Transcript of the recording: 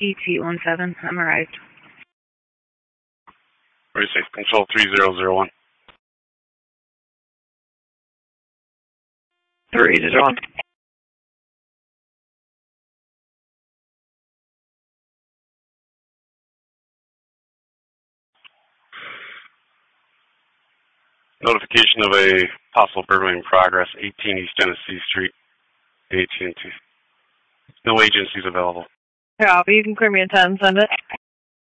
ET17, I'm arrived. Very safe. Control 3001. 301. Notification of a possible burglary in progress, 18 East Genesee Street, AT&T. No agencies available. Copy, you can clear me a 10, send it.